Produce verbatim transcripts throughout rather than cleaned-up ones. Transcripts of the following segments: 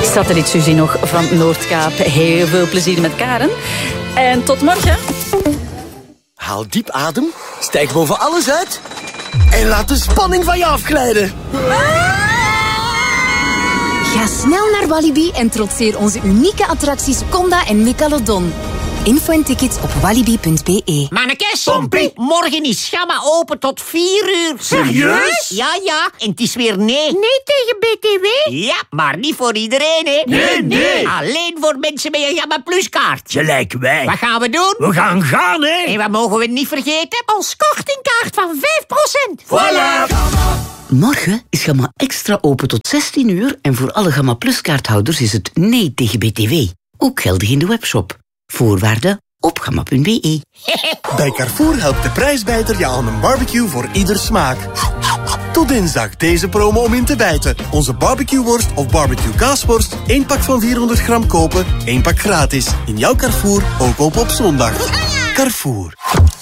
Satellietsuzie nog van Noordkaap. Heel veel plezier met Karen. En tot morgen. Haal diep adem, stijg boven alles uit en laat de spanning van je afglijden. Ga snel naar Walibi en trotseer onze unieke attracties Conda en Megalodon. Info en tickets op walibi punt b e. Mannekes, Pompie. morgen is Gamma open tot vier uur. Serieus? Ja, ja. En het is weer nee. Nee tegen B T W? Ja, maar niet voor iedereen, hè. Nee, nee. Alleen voor mensen met een Gamma Plus kaart. Gelijk wij. Wat gaan we doen? We gaan gaan, hè. En wat mogen we niet vergeten? Ons kortingkaart van vijf procent. Voilà. Morgen is Gamma Extra open tot zestien uur en voor alle Gamma Plus kaarthouders is het nee tegen B T W. Ook geldig in de webshop. Voorwaarden op gamma punt b e. Bij Carrefour helpt de prijsbijter je aan een barbecue voor ieder smaak. Tot dinsdag deze promo om in te bijten. Onze barbecueworst of barbecue kaasworst. één pak van vierhonderd gram kopen, één pak gratis. In jouw Carrefour, ook open op zondag. Carrefour.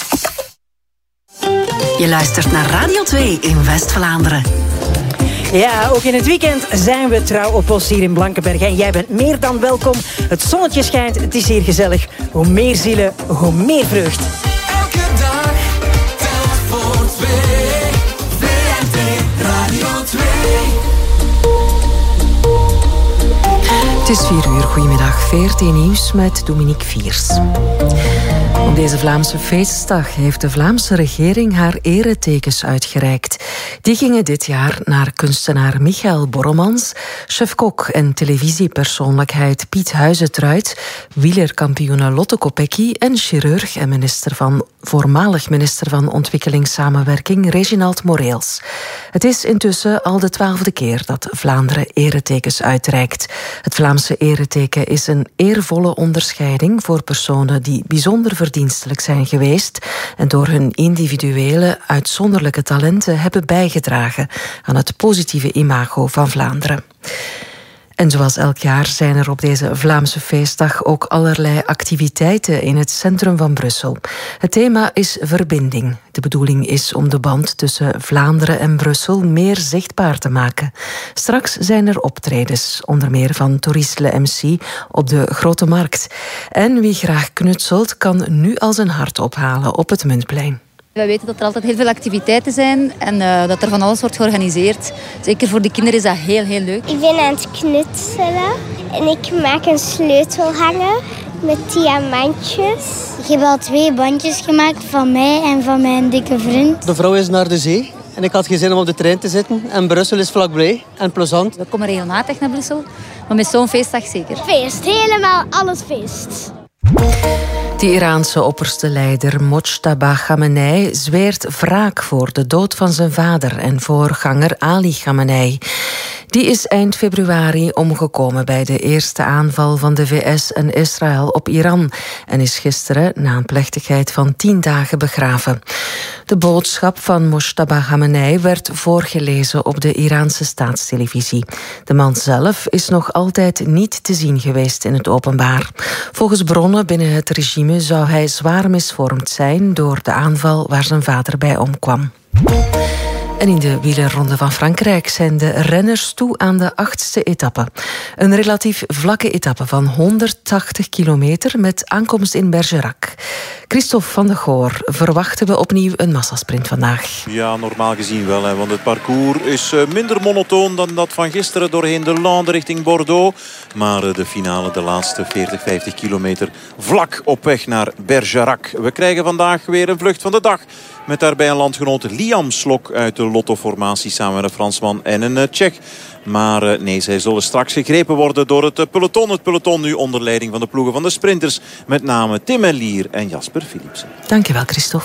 Je luistert naar Radio twee in West-Vlaanderen. Ja, ook in het weekend zijn we trouw op post hier in Blankenberg. En jij bent meer dan welkom. Het zonnetje schijnt, het is hier gezellig. Hoe meer zielen, hoe meer vreugd. Elke dag telt voor twee. V R T Radio twee. Het is vier uur, goedemiddag. V R T Nieuws met Dominique Viers. Op deze Vlaamse feestdag heeft de Vlaamse regering haar eretekens uitgereikt. Die gingen dit jaar naar kunstenaar Michael Borremans, chef-kok en televisiepersoonlijkheid Piet Huizentruid, wielerkampioene Lotte Kopecky en chirurg en minister van, voormalig minister van Ontwikkelingssamenwerking Reginald Moreels. Het is intussen al de twaalfde keer dat Vlaanderen eretekens uitreikt. Het Vlaamse ereteken is een eervolle onderscheiding voor personen die bijzonder verdienstelijk zijn geweest en door hun individuele, uitzonderlijke talenten hebben bijgedragen aan het positieve imago van Vlaanderen. En zoals elk jaar zijn er op deze Vlaamse feestdag ook allerlei activiteiten in het centrum van Brussel. Het thema is verbinding. De bedoeling is om de band tussen Vlaanderen en Brussel meer zichtbaar te maken. Straks zijn er optredens, onder meer van Torisle M C op de Grote Markt. En wie graag knutselt, kan nu al zijn hart ophalen op het Muntplein. We weten dat er altijd heel veel activiteiten zijn en uh, dat er van alles wordt georganiseerd. Zeker voor de kinderen is dat heel, heel leuk. Ik ben aan het knutselen en ik maak een sleutelhanger met diamantjes. Ik heb al twee bandjes gemaakt van mij en van mijn dikke vriend. De vrouw is naar de zee en ik had geen zin om op de trein te zitten. En Brussel is vlakbij en plezant. We komen regelmatig naar Brussel, maar met zo'n feestdag zeker. Feest, helemaal alles feest. De Iraanse opperste leider Mojtaba Khamenei zweert wraak voor de dood van zijn vader en voorganger Ali Khamenei. Die is eind februari omgekomen bij de eerste aanval van de V S en Israël op Iran en is gisteren na een plechtigheid van tien dagen begraven. De boodschap van Mojtaba Khamenei werd voorgelezen op de Iraanse staatstelevisie. De man zelf is nog altijd niet te zien geweest in het openbaar. Volgens bronnen binnen het regime zou hij zwaar misvormd zijn door de aanval waar zijn vader bij omkwam. En in de wielerronde van Frankrijk zijn de renners toe aan de achtste etappe. Een relatief vlakke etappe van honderdtachtig kilometer met aankomst in Bergerac. Christophe van de Goor, verwachten we opnieuw een massasprint vandaag? Ja, normaal gezien wel, hè, want het parcours is minder monotoon dan dat van gisteren doorheen de Lande richting Bordeaux. Maar de finale, de laatste veertig, vijftig kilometer, vlak op weg naar Bergerac. We krijgen vandaag weer een vlucht van de dag. Met daarbij een landgenoot Liam Slok uit de Lotto-formatie samen met een Fransman en een Tsjech. Maar nee, zij zullen straks gegrepen worden door het peloton. Het peloton nu onder leiding van de ploegen van de sprinters. Met name Tim Elier en Jasper Philipsen. Dankjewel, Christophe.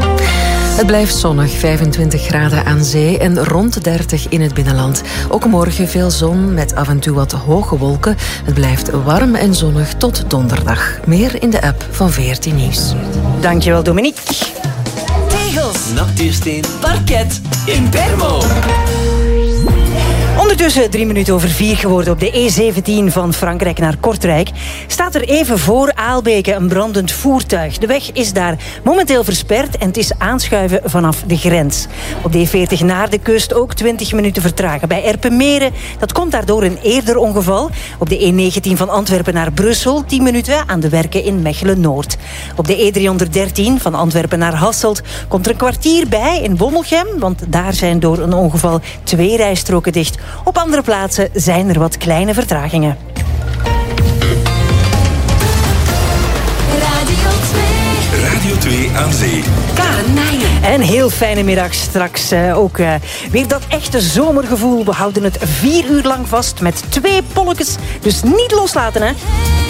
Het blijft zonnig, vijfentwintig graden aan zee en rond dertig in het binnenland. Ook morgen veel zon met af en toe wat hoge wolken. Het blijft warm en zonnig tot donderdag. Meer in de app van V R T Nieuws. Dankjewel, Dominique. Tegels, natuursteen, parket, Impermo. Ondertussen drie minuten over vier geworden op de E zeventien van Frankrijk naar Kortrijk. Staat er even voor Aalbeke een brandend voertuig. De weg is daar momenteel versperd en het is aanschuiven vanaf de grens. Op de E veertig naar de kust ook twintig minuten vertragen. Bij Erpenmeren, dat komt daardoor een eerder ongeval. Op de E negentien van Antwerpen naar Brussel, tien minuten aan de werken in Mechelen-Noord. Op de E driehonderddertien van Antwerpen naar Hasselt komt er een kwartier bij in Wommelgem, want daar zijn door een ongeval twee rijstroken dicht. Op andere plaatsen zijn er wat kleine vertragingen. Radio twee aan zee. Karen Nijnen. En heel fijne middag straks. Uh, ook uh, weer dat echte zomergevoel. We houden het vier uur lang vast met twee polletjes. Dus niet loslaten, hè.